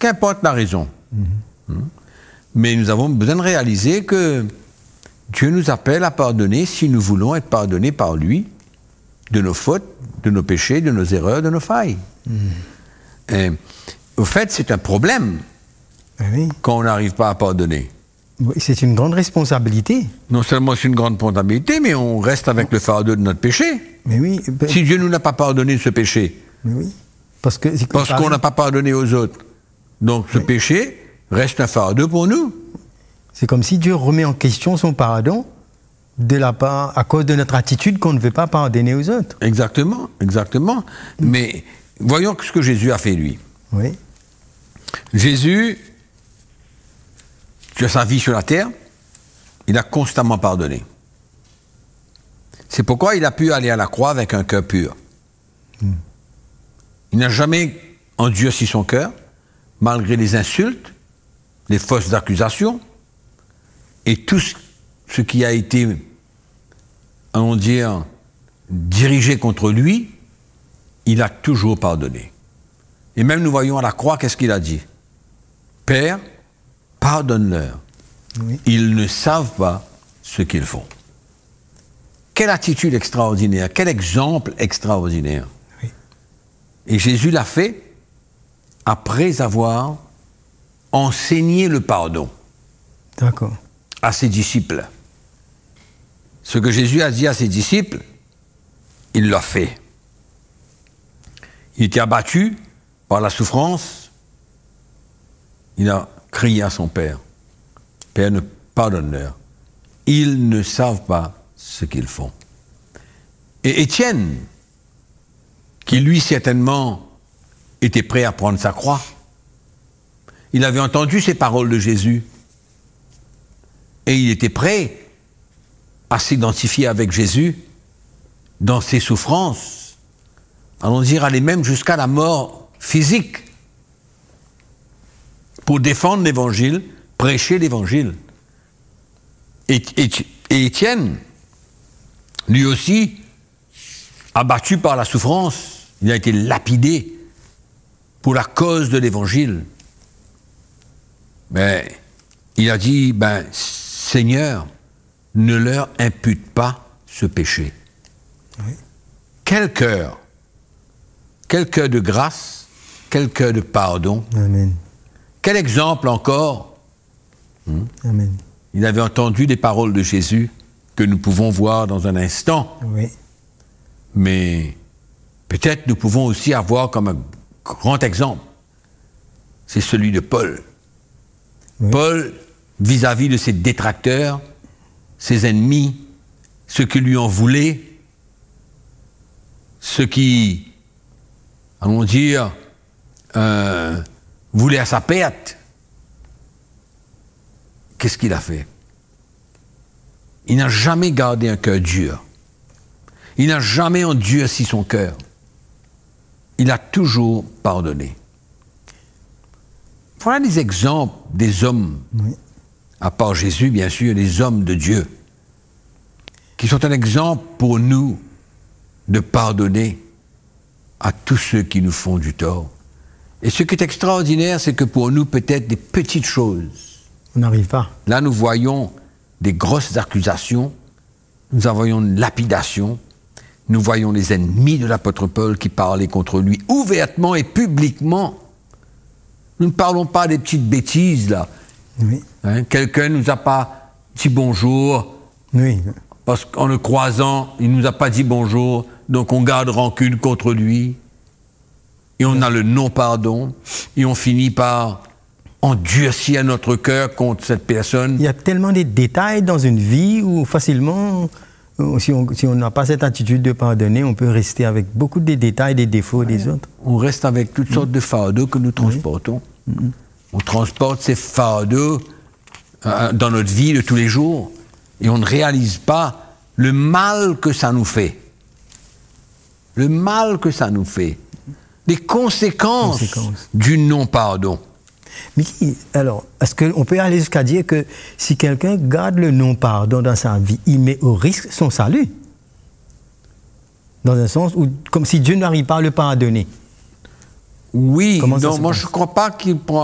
qu'importe la raison. Mais nous avons besoin de réaliser que Dieu nous appelle à pardonner si nous voulons être pardonnés par lui de nos fautes, de nos péchés, de nos erreurs, de nos failles. Et, au fait, c'est un problème quand on n'arrive pas à pardonner. Oui, c'est une grande responsabilité. Non seulement c'est une grande responsabilité, mais on reste avec le fardeau de notre péché. Mais oui. Si Dieu ne nous n'a pas pardonné de ce péché, Mais oui. Parce qu'on n'a pas pardonné aux autres, donc ce péché reste un fardeau pour nous. C'est comme si Dieu remet en question son pardon de la part, à cause de notre attitude qu'on ne veut pas pardonner aux autres. Exactement, exactement. Mais voyons ce que Jésus a fait, lui. Oui. Jésus, sur sa vie sur la terre, il a constamment pardonné. C'est pourquoi il a pu aller à la croix avec un cœur pur. Il n'a jamais endurci son cœur, malgré les insultes, les fausses accusations, et tout ce qui a été, allons dire, dirigé contre lui, il a toujours pardonné. Et même nous voyons à la croix, qu'est-ce qu'il a dit? Père, pardonne-leur. Oui. Ils ne savent pas ce qu'ils font. Quelle attitude extraordinaire, quel exemple extraordinaire. Oui. Et Jésus l'a fait après avoir enseigné le pardon. D'accord. À ses disciples. Ce que Jésus a dit à ses disciples, il l'a fait. Il était abattu par la souffrance. Il a crié à son Père. Père, pardonne-leur. Ils ne savent pas ce qu'ils font. Et Étienne, qui lui certainement était prêt à prendre sa croix, il avait entendu ces paroles de Jésus. Et il était prêt à s'identifier avec Jésus dans ses souffrances, allons dire aller même jusqu'à la mort physique, pour défendre l'évangile, prêcher l'évangile. Et Étienne, lui aussi, abattu par la souffrance, il a été lapidé pour la cause de l'évangile. Mais il a dit, Seigneur, ne leur impute pas ce péché. Oui. Quel cœur de grâce, quel cœur de pardon. Amen. Quel exemple encore. Amen. Il avait entendu des paroles de Jésus que nous pouvons voir dans un instant. Oui. Mais peut-être nous pouvons aussi avoir comme un grand exemple. C'est celui de Paul. Oui. Paul, vis-à-vis de ses détracteurs, ses ennemis, ceux qui lui en voulaient, ceux qui, allons dire, voulaient à sa perte, qu'est-ce qu'il a fait? Il n'a jamais gardé un cœur dur. Il n'a jamais endurci son cœur. Il a toujours pardonné. Voilà des exemples des hommes, à part Jésus, bien sûr, des hommes de Dieu, qui sont un exemple pour nous de pardonner à tous ceux qui nous font du tort. Et ce qui est extraordinaire, c'est que pour nous, peut-être des petites choses. On n'arrive pas. Là, nous voyons des grosses accusations, nous voyons une lapidation, nous voyons les ennemis de l'apôtre Paul qui parlaient contre lui ouvertement et publiquement. Nous ne parlons pas des petites bêtises, là. Oui. Quelqu'un ne nous a pas dit bonjour, Oui. parce qu'en le croisant, il ne nous a pas dit bonjour, donc on garde rancune contre lui, et on a le non-pardon, et on finit par endurcir notre cœur contre cette personne. Il y a tellement de détails dans une vie où facilement, si on n'a pas cette attitude de pardonner, on peut rester avec beaucoup de détails, des défauts des autres. On reste avec toutes sortes de fardeaux que nous transportons. On transporte ces fardeaux dans notre vie de tous les jours et on ne réalise pas le mal que ça nous fait. Le mal que ça nous fait. Les conséquences. Du non-pardon. Mais alors, est-ce qu'on peut aller jusqu'à dire que si quelqu'un garde le non-pardon dans sa vie, il met au risque son salut? Dans un sens où, comme si Dieu n'arrive pas à le pardonner. Oui, Comment ça non, se moi passe? je ne crois pas qu'il prend